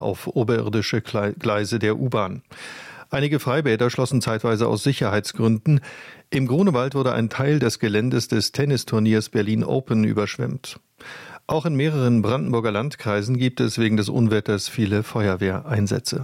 auf oberirdische Gleise der U-Bahn. Einige Freibäder schlossen zeitweise aus Sicherheitsgründen. Im Grunewald wurde ein Teil des Geländes des Tennisturniers Berlin Open überschwemmt. Auch in mehreren Brandenburger Landkreisen gibt es wegen des Unwetters viele Feuerwehreinsätze.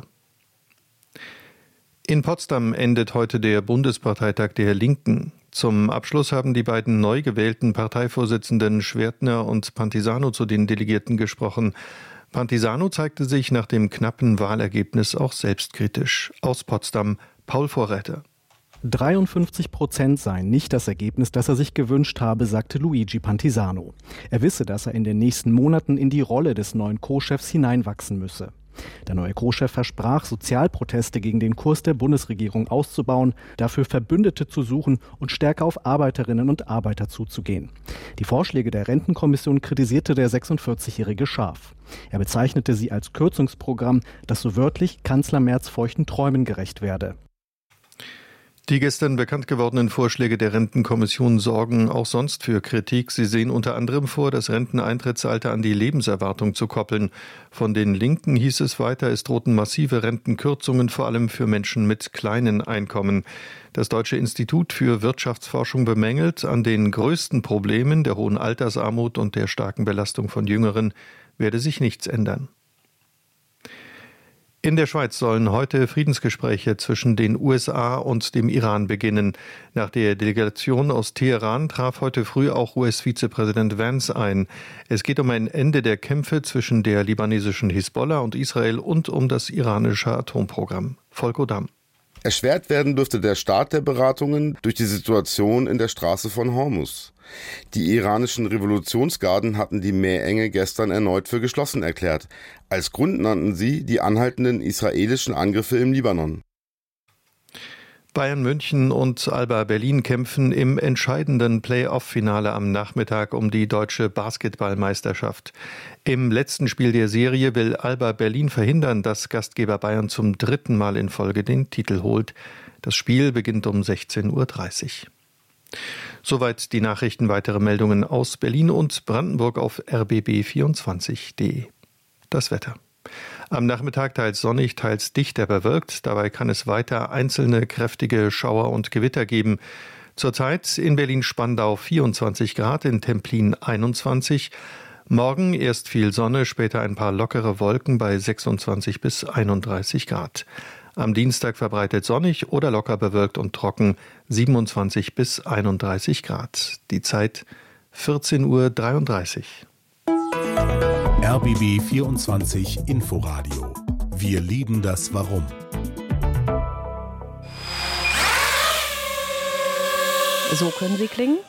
In Potsdam endet heute der Bundesparteitag der Linken. Zum Abschluss haben die beiden neu gewählten Parteivorsitzenden Schwertner und Pantisano zu den Delegierten gesprochen. Pantisano zeigte sich nach dem knappen Wahlergebnis auch selbstkritisch. Aus Potsdam, Paul Vorräter. 53% seien nicht das Ergebnis, das er sich gewünscht habe, sagte Luigi Pantisano. Er wisse, dass er in den nächsten Monaten in die Rolle des neuen Co-Chefs hineinwachsen müsse. Der neue Co-Chef versprach, Sozialproteste gegen den Kurs der Bundesregierung auszubauen, dafür Verbündete zu suchen und stärker auf Arbeiterinnen und Arbeiter zuzugehen. Die Vorschläge der Rentenkommission kritisierte der 46-Jährige scharf. Er bezeichnete sie als Kürzungsprogramm, das so wörtlich Kanzler Merz feuchten Träumen gerecht werde. Die gestern bekannt gewordenen Vorschläge der Rentenkommission sorgen auch sonst für Kritik. Sie sehen unter anderem vor, das Renteneintrittsalter an die Lebenserwartung zu koppeln. Von den Linken hieß es weiter, es drohten massive Rentenkürzungen, vor allem für Menschen mit kleinen Einkommen. Das Deutsche Institut für Wirtschaftsforschung bemängelt, an den größten Problemen der hohen Altersarmut und der starken Belastung von Jüngeren werde sich nichts ändern. In der Schweiz sollen heute Friedensgespräche zwischen den USA und dem Iran beginnen. Nach der Delegation aus Teheran traf heute früh auch US-Vizepräsident Vance ein. Es geht um ein Ende der Kämpfe zwischen der libanesischen Hisbollah und Israel und um das iranische Atomprogramm. Volko Damm. Erschwert werden dürfte der Start der Beratungen durch die Situation in der Straße von Hormuz. Die iranischen Revolutionsgarden hatten die Meerenge gestern erneut für geschlossen erklärt. Als Grund nannten sie die anhaltenden israelischen Angriffe im Libanon. Bayern München und Alba Berlin kämpfen im entscheidenden Play-off-Finale am Nachmittag um die deutsche Basketballmeisterschaft. Im letzten Spiel der Serie will Alba Berlin verhindern, dass Gastgeber Bayern zum 3. Mal in Folge den Titel holt. Das Spiel beginnt um 16:30 Uhr. Soweit die Nachrichten. Weitere Meldungen aus Berlin und Brandenburg auf rbb24.de. Das Wetter. Am Nachmittag teils sonnig, teils dichter bewölkt. Dabei kann es weiter einzelne kräftige Schauer und Gewitter geben. Zurzeit in Berlin-Spandau 24 Grad, in Templin 21. Morgen erst viel Sonne, später ein paar lockere Wolken bei 26 bis 31 Grad. Am Dienstag verbreitet sonnig oder locker bewölkt und trocken 27 bis 31 Grad. Die Zeit 14:33 Uhr. RBB 24 Inforadio. Wir lieben das Warum. So können sie klingen.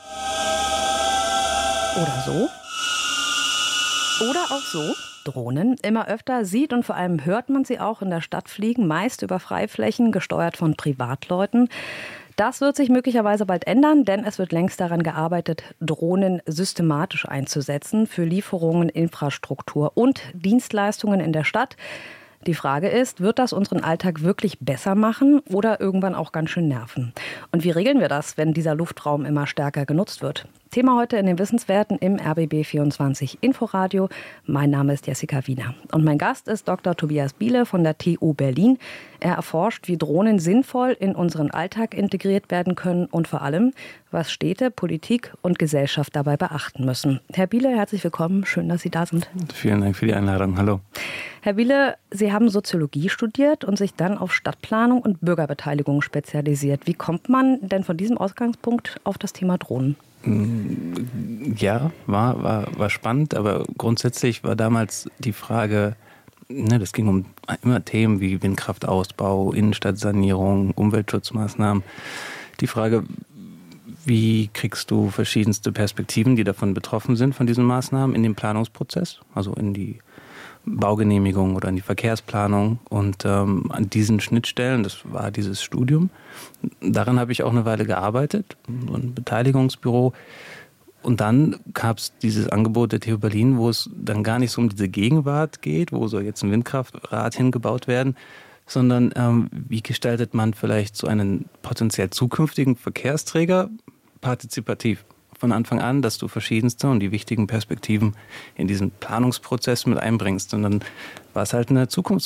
Oder so. Oder auch so. Drohnen. Immer öfter sieht und vor allem hört man sie auch in der Stadt fliegen, meist über Freiflächen, gesteuert von Privatleuten. Das wird sich möglicherweise bald ändern, denn es wird längst daran gearbeitet, Drohnen systematisch einzusetzen für Lieferungen, Infrastruktur und Dienstleistungen in der Stadt. Die Frage ist, wird das unseren Alltag wirklich besser machen oder irgendwann auch ganz schön nerven? Und wie regeln wir das, wenn dieser Luftraum immer stärker genutzt wird? Thema heute in den Wissenswerten im RBB24 Inforadio. Mein Name ist Jessica Wiener und mein Gast ist Dr. Tobias Biele von der TU Berlin. Er erforscht, wie Drohnen sinnvoll in unseren Alltag integriert werden können und vor allem, was Städte, Politik und Gesellschaft dabei beachten müssen. Herr Biele, herzlich willkommen. Schön, dass Sie da sind. Vielen Dank für die Einladung. Hallo. Herr Biele, Sie haben Soziologie studiert und sich dann auf Stadtplanung und Bürgerbeteiligung spezialisiert. Wie kommt man denn von diesem Ausgangspunkt auf das Thema Drohnen? Ja, war spannend, aber grundsätzlich war damals die Frage, das ging um immer Themen wie Windkraftausbau, Innenstadtsanierung, Umweltschutzmaßnahmen. Die Frage, wie kriegst du verschiedenste Perspektiven, die davon betroffen sind, von diesen Maßnahmen, in den Planungsprozess, also in die Baugenehmigung oder in die Verkehrsplanung und an diesen Schnittstellen, das war dieses Studium. Daran habe ich auch eine Weile gearbeitet, so ein Beteiligungsbüro. Und dann gab es dieses Angebot der TU Berlin, wo es dann gar nicht so um diese Gegenwart geht, wo soll jetzt ein Windkraftrad hingebaut werden, sondern wie gestaltet man vielleicht so einen potenziell zukünftigen Verkehrsträger partizipativ? Von Anfang an, dass du verschiedenste und die wichtigen Perspektiven in diesen Planungsprozess mit einbringst. Und dann war es halt eine Zukunftsfrage.